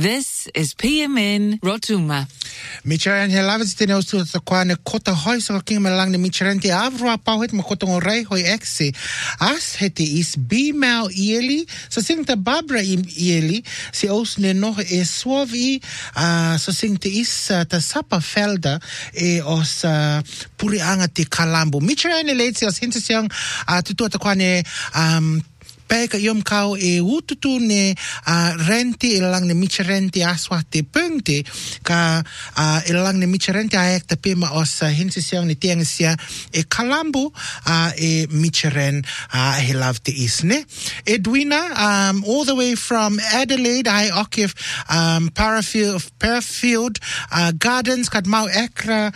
This is PMN Rotuma. Micharan he lavis te neus tu kwane kota hoi so king malang ni Micharan te avroa pauhet mo kota ngorei hoi exe. As hete is B-mail ieli. So sing te Barbara ieli. Si os ne no e suavi. So sing te is te sapa felda e os puri anga te kalambo. Micharan e leid si os hinta siang tutua te kwane Peka iom kau e ututu ne renti ilang ne Micharan te aswa te punte ka ilang ne Micharan te aek te pema os hinsi siang ne tiang sia e kalambo e Micharan he love te isne. Edwina, all the way from Adelaide, I occupy Parafield Gardens, kat mau ekra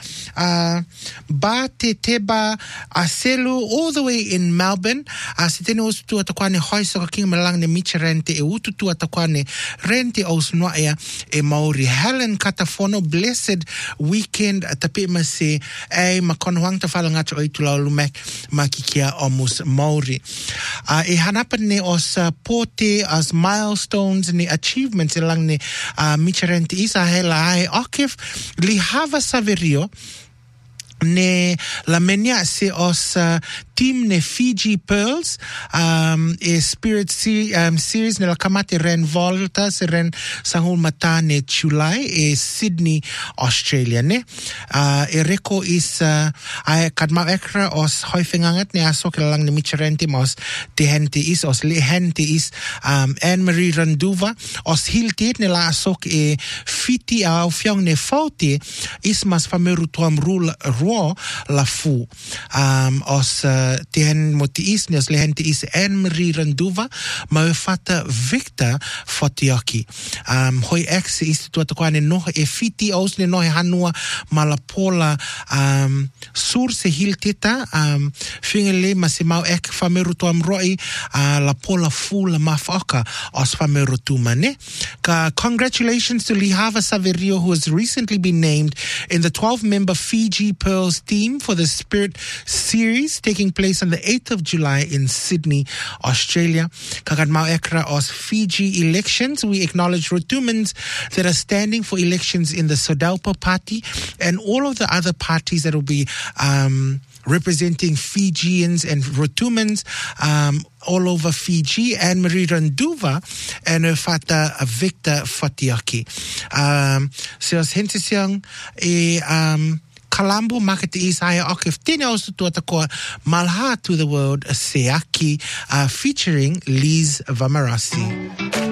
ba te teba aselu, all the way in Melbourne. Sitene os tu atakwane hoi so king malang ne Micharan te e ututu atakwane rente os noia e Maori. Helen Katafono, blessed weekend tape mase e makono wang ta fala ngacho oi tula lumek makikia omus Maori. E hanapan ne os pote as milestones ne achievements ilang ne Micharan te isa hela ai okif lihava saverio ne la menia se os team ne Fiji Pearls e Spirit series ne la kamate ren volta se ren sangul mata ne July e Sydney Australia ne e reko is ai kadma ekra os hoifingangat ne aso lang ne Micharan te mos te hente is os le hente is Anne-Marie Randuva os hiltet ne la asok e fiti au fiong ne faute is mas fameru tuam rule la fu os te hen moti is nes le hen te is Anne-Marie Randuva ma e fata Victor Fotiaki hoi ex is tu atakwane no e fiti os ne no e hanua malapola sur se hilteta fingele ma se mau ek fameru tuam roi la pola fu la mafaka os fameru tu mane ka congratulations to Lihava Saverio, who has recently been named in the 12-member Fiji Pearls team for the Spirit series taking place on the 8th of July in Sydney, Australia. Kagat mau ekra os Fiji elections. We acknowledge Rotumans that are standing for elections in the Sodaupa party and all of the other parties that will be representing Fijians and Rotumans all over Fiji. Anne-Marie Randuva and her fata Victor Fotiaki. Seos hentisiang e Kalambo market is higher okif tinos to atakoa malha to the world seaki featuring Liz Vamarasi.